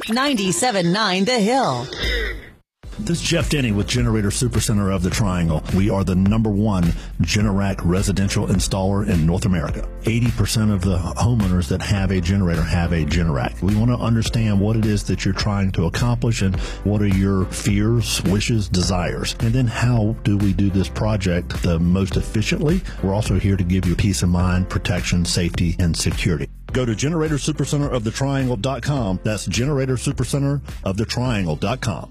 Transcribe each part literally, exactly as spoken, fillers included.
ninety-seven point nine The Hill. This is Jeff Denny with Generator Supercenter of the Triangle. We are the number one Generac residential installer in North America. eighty percent of the homeowners that have a generator have a Generac. We want to understand what it is that you're trying to accomplish and what are your fears, wishes, desires. And then how do we do this project the most efficiently? We're also here to give you peace of mind, protection, safety, and security. Go to generator supercenter of the triangle dot com. That's generator supercenter of the triangle dot com.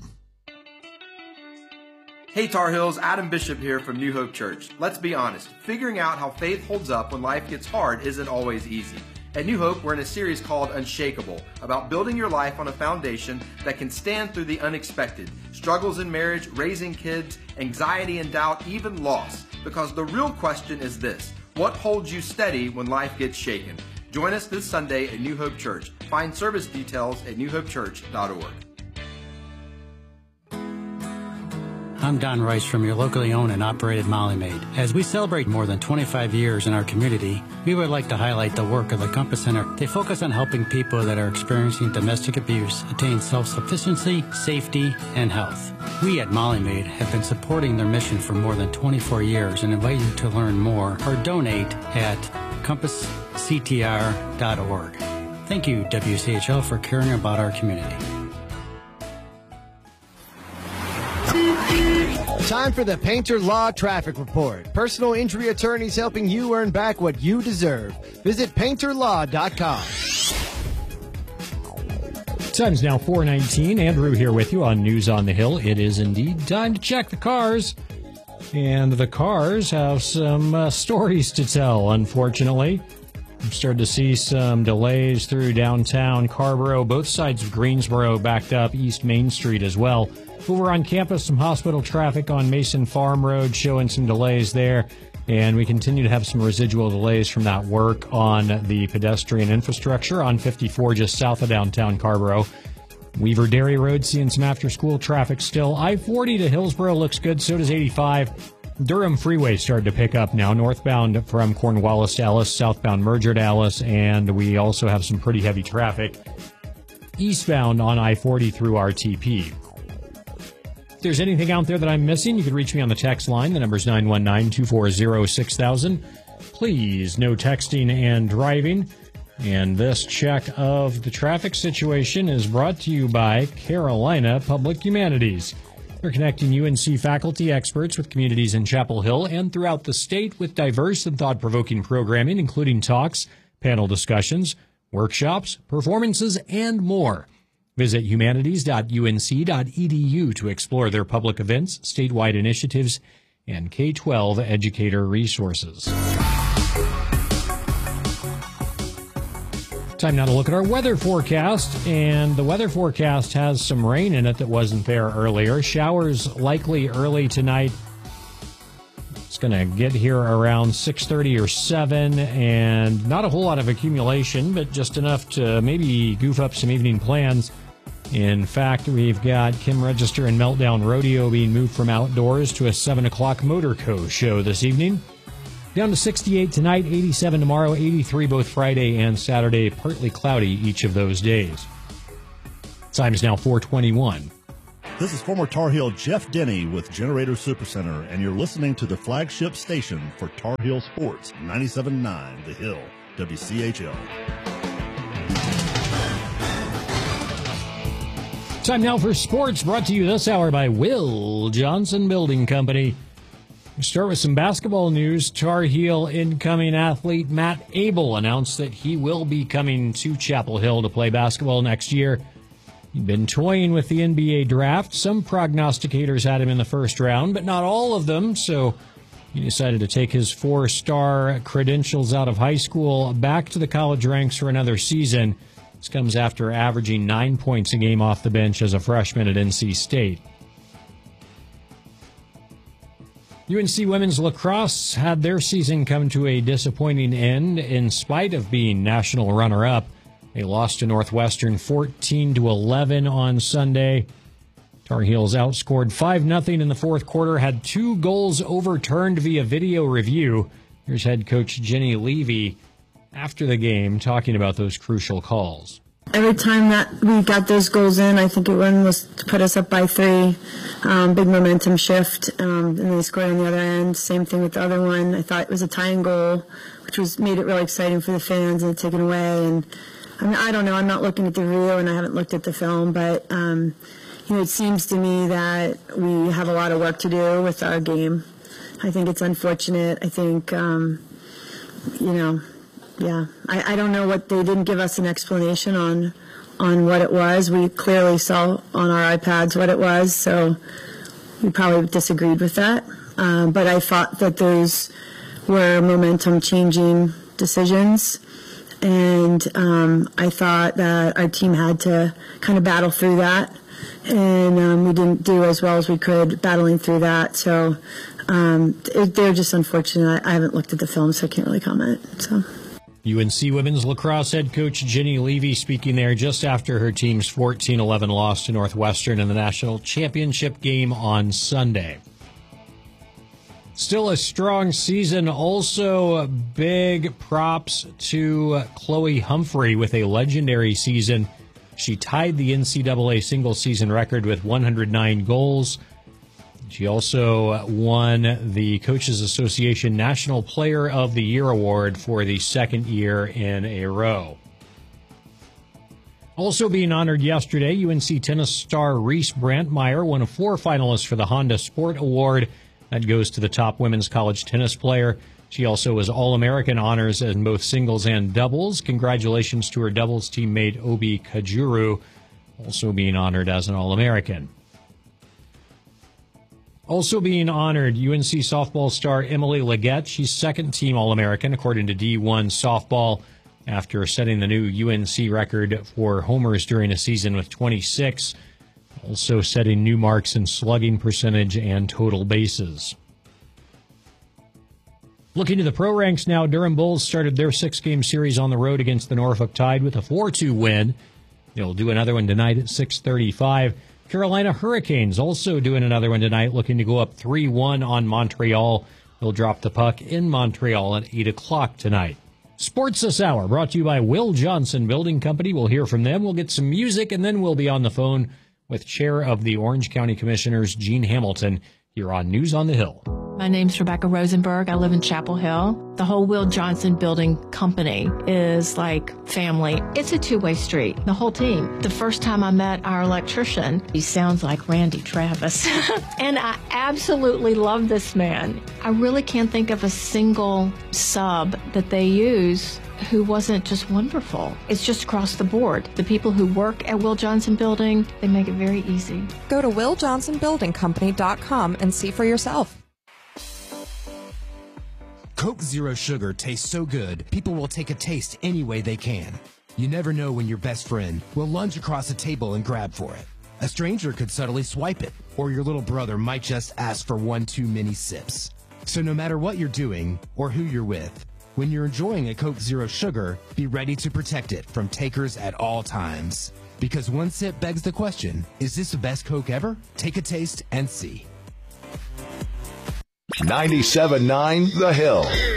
Hey Tar Heels, Adam Bishop here from New Hope Church. Let's be honest, figuring out how faith holds up when life gets hard isn't always easy. At New Hope, we're in a series called Unshakable, about building your life on a foundation that can stand through the unexpected, struggles in marriage, raising kids, anxiety and doubt, even loss. Because the real question is this: what holds you steady when life gets shaken? Join us this Sunday at New Hope Church. Find service details at new hope church dot org. I'm Don Rice from your locally owned and operated Molly Maid. As we celebrate more than twenty-five years in our community, we would like to highlight the work of the Compass Center. They focus on helping people that are experiencing domestic abuse attain self-sufficiency, safety, and health. We at Molly Maid have been supporting their mission for more than twenty-four years and invite you to learn more or donate at compass c t r dot org. Thank you, W C H L, for caring about our community. Time for the Painter Law Traffic Report. Personal injury attorneys helping you earn back what you deserve. Visit painter law dot com. Time's now four nineteen. Andrew here with you on News on the Hill. It is indeed time to check the cars. And the cars have some uh, stories to tell, unfortunately. We've started to see some delays through downtown Carrboro. Both sides of Greensboro backed up, East Main Street as well. Over on campus, some hospital traffic on Mason Farm Road showing some delays there. And we continue to have some residual delays from that work on the pedestrian infrastructure on fifty-four just south of downtown Carrboro. Weaver Dairy Road seeing some after-school traffic still. I forty to Hillsboro looks good, so does eighty-five. Durham Freeway started to pick up now, northbound from Cornwallis to Ellis, southbound Merger to Ellis, and we also have some pretty heavy traffic eastbound on I forty through R T P. If there's anything out there that I'm missing, you can reach me on the text line. The number's nine one nine, two four zero, six thousand. Please, no texting and driving. And this check of the traffic situation is brought to you by Carolina Public Humanities. They're connecting U N C faculty experts with communities in Chapel Hill and throughout the state with diverse and thought-provoking programming, including talks, panel discussions, workshops, performances, and more. Visit humanities dot u n c dot e d u to explore their public events, statewide initiatives, and K twelve educator resources. Time now to look at our weather forecast, and the weather forecast has some rain in it that wasn't there earlier. Showers likely early tonight. It's going to get here around six thirty or seven, and not a whole lot of accumulation, but just enough to maybe goof up some evening plans. In fact, we've got Kim Register and Meltdown Rodeo being moved from outdoors to a seven o'clock Motorco show this evening. Down to sixty-eight tonight, eighty-seven tomorrow, eighty-three both Friday and Saturday, partly cloudy each of those days. Time is now four twenty-one. This is former Tar Heel Jeff Denny with Generator Supercenter, and you're listening to the flagship station for Tar Heel Sports, ninety-seven point nine The Hill, W C H L. Time now for sports, brought to you this hour by Will Johnson Building Company. We start with some basketball news. Tar Heel incoming athlete Matt Abel announced that he will be coming to Chapel Hill to play basketball next year. He'd been toying with the N B A draft. Some prognosticators had him in the first round, but not all of them, so he decided to take his four-star credentials out of high school back to the college ranks for another season. This comes after averaging nine points a game off the bench as a freshman at N C State. U N C women's lacrosse had their season come to a disappointing end in spite of being national runner-up. They lost to Northwestern fourteen to eleven on Sunday. Tar Heels outscored five nothing in the fourth quarter, had two goals overturned via video review. Here's head coach Jenny Levy after the game talking about those crucial calls. every time that we got those goals in, I think it one was to put us up by three. Um, big momentum shift, um, and then they scored on the other end. Same thing with the other one. I thought it was a tying goal, which was made it really exciting for the fans and taken away. And I mean, I don't know. I'm not looking at the video, and I haven't looked at the film, but um, you know, it seems to me that we have a lot of work to do with our game. I think it's unfortunate. I think, um, you know, yeah. I, I don't know what they didn't give us an explanation on. on what it was. We clearly saw on our iPads what it was, so we probably disagreed with that. Um, but I thought that those were momentum-changing decisions, and um, I thought that our team had to kind of battle through that, and um, we didn't do as well as we could battling through that. So um, it, they're just unfortunate. I, I haven't looked at the film, so I can't really comment. So. U N C women's lacrosse head coach Jenny Levy speaking there just after her team's fourteen eleven loss to Northwestern in the national championship game on Sunday. Still a strong season. Also, big props to Chloe Humphrey with a legendary season. She tied the N C double A single season record with one hundred nine goals. She also won the Coaches Association National Player of the Year Award for the second year in a row. Also being honored yesterday, U N C tennis star Reese Brantmeyer, one of four finalists for the Honda Sport Award. That goes to the top women's college tennis player. She also was All-American honors in both singles and doubles. Congratulations to her doubles teammate Obi Kajuru, also being honored as an All-American. Also being honored, U N C softball star Emily Leggett. She's second team All-American, according to D one Softball, after setting the new U N C record for homers during a season with twenty-six. Also setting new marks in slugging percentage and total bases. Looking to the pro ranks now, Durham Bulls started their six-game series on the road against the Norfolk Tide with a four two win. They'll do another one tonight at six thirty-five. Carolina Hurricanes also doing another one tonight, looking to go up three one on Montreal. They'll drop the puck in Montreal at eight o'clock tonight. Sports This Hour brought to you by Will Johnson Building Company. We'll hear from them. We'll get some music, and then we'll be on the phone with Chair of the Orange County Commissioners, Gene Hamilton, here on News on the Hill. My name's Rebecca Rosenberg. I live in Chapel Hill. The whole Will Johnson Building Company is like family. It's a two-way street, the whole team. The first time I met our electrician, he sounds like Randy Travis. And I absolutely love this man. I really can't think of a single sub that they use who wasn't just wonderful. It's just across the board. The people who work at Will Johnson Building, they make it very easy. Go to will johnson building company dot com and see for yourself. Coke Zero Sugar tastes so good, people will take a taste any way they can. You never know when your best friend will lunge across a table and grab for it. A stranger could subtly swipe it, or your little brother might just ask for one too many sips. So no matter what you're doing or who you're with, when you're enjoying a Coke Zero Sugar, be ready to protect it from takers at all times. Because one sip begs the question, is this the best Coke ever? Take a taste and see. ninety-seven point nine The Hill.